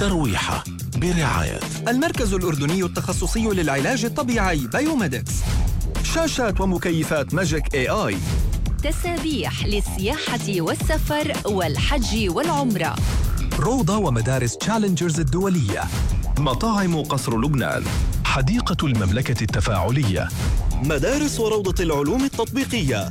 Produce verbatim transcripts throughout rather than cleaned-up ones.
ترويحة برعاية المركز الأردني التخصصي للعلاج الطبيعي بايوميدكس. شاشات ومكيفات ماجيك اي اي. تسابيح للسياحة والسفر والحج والعمرة. روضة ومدارس تشالنجرز الدولية. مطاعم قصر لبنان. حديقة المملكة التفاعلية. مدارس وروضة العلوم التطبيقية.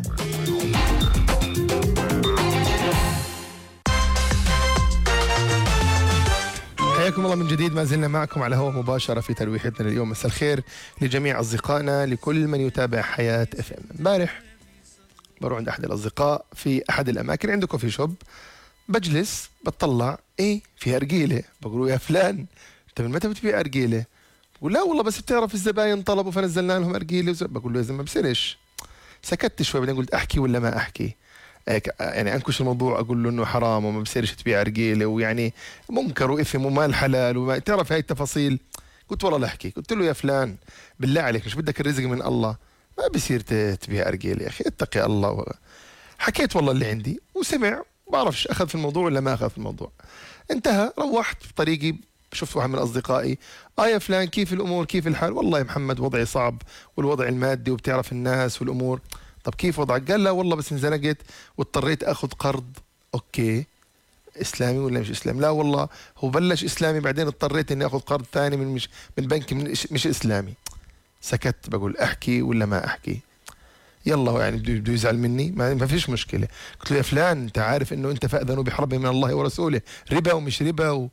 حياكم الله من جديد، ما زلنا معكم على هواء مباشرة في ترويحتنا اليوم. مساء الخير لجميع أصدقائنا، لكل من يتابع حياة اف ام. امبارح بروح عند أحد الأصدقاء في أحد الأماكن، عنده كوفي شوب، بجلس بتطلع إيه في أرجيلة، بقول يا فلان أنت من متى بتبيع أرجيلة؟ بقول لا والله بس بتعرف الزباين طلبوا فنزلنا لهم أرجيلة. بقول له يا زلمة ما بصيرش. سكت شوي بعدين قلت أحكي ولا ما أحكي؟ يعني انكش الموضوع، اقول له انه حرام وما بصيرش تبيع ارجيله ويعني منكر واثم ومال حلال وما تعرف هاي التفاصيل. قلت والله لا احكي. قلت له يا فلان بالله عليك مش بدك الرزق من الله؟ ما بصير تبيع ارجيله يا اخي، اتقي الله. حكيت والله اللي عندي وسمع، ما بعرفش اخذ في الموضوع ولا ما اخذ في الموضوع. انتهى، روحت في طريقي شفت واحد من اصدقائي، اه يا فلان كيف الامور كيف الحال؟ والله يا محمد وضعي صعب والوضع المادي وبتعرف الناس والامور. طب كيف وضعك؟ قال لا والله بس انزنقت واضطريت اخذ قرض. اوكي، اسلامي ولا مش اسلامي؟ لا والله هو بلش اسلامي بعدين اضطريت اني اخذ قرض ثاني من مش من بنك من مش اسلامي. سكت، بقول احكي ولا ما احكي؟ يلا يعني بده يزعل مني، ما, ما فيش مشكله. قلت له يا فلان انت عارف انه انت فاذنوا بحرب من الله ورسوله، ربا ومش ربا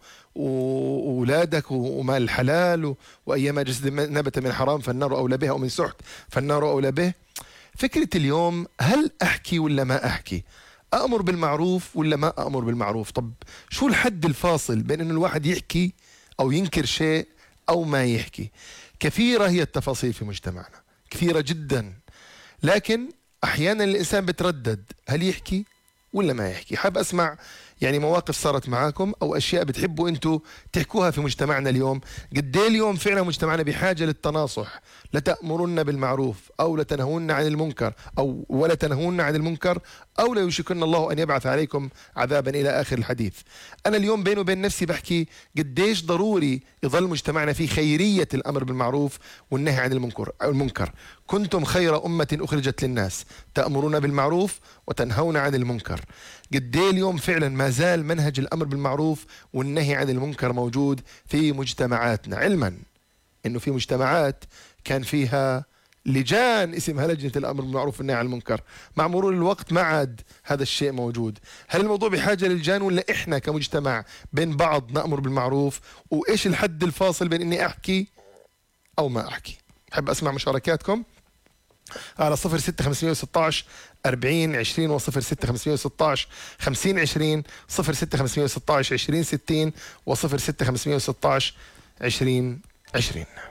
واولادك ومال الحلال و... وايما جسد نبت من حرام فالنار اولى به، او من سحت فالنار اولى به. فكرة اليوم هل أحكي ولا ما أحكي؟ أأمر بالمعروف ولا ما أأمر بالمعروف؟ طب شو الحد الفاصل بين أن الواحد يحكي أو ينكر شيء أو ما يحكي؟ كثيرة هي التفاصيل في مجتمعنا، كثيرة جدا، لكن أحيانا الإنسان بتردد هل يحكي ولا ما يحكي. حاب أسمع يعني مواقف صارت معاكم أو أشياء بتحبوا أنتوا تحكوها في مجتمعنا اليوم. قد ايه اليوم فعلا مجتمعنا بحاجة للتناصح، لتأمرن بالمعروف أو لتنهون عن المنكر، أو ولا تنهون عن المنكر أو لا يوشكن الله أن يبعث عليكم عذابا إلى آخر الحديث. أنا اليوم بيني وبين نفسي بحكي قديش ضروري يظل مجتمعنا في خيرية الأمر بالمعروف والنهي عن المنكر المنكر كنتم خير أمة أخرجت للناس تأمرون بالمعروف وتنهون عن المنكر. قد ايه اليوم فعلا ما زال منهج الأمر بالمعروف والنهي عن المنكر موجود في مجتمعاتنا، علما انه في مجتمعات كان فيها لجان اسمها لجنة الأمر بالمعروف والنهي عن المنكر، مع مرور الوقت ما عاد هذا الشيء موجود. هل الموضوع بحاجة للجان ولا إحنا كمجتمع بين بعض نأمر بالمعروف؟ وإيش الحد الفاصل بين إني أحكي أو ما أحكي؟ بحب أسمع مشاركاتكم على صفر ستة خمسمية وستاش أربعين عشرين وصفر ستة خمسمية وستاش خمسين عشرين، صفر ستة خمسمية وستاش عشرين ستين وصفر ستة خمسمية وستاش عشرين عشرين.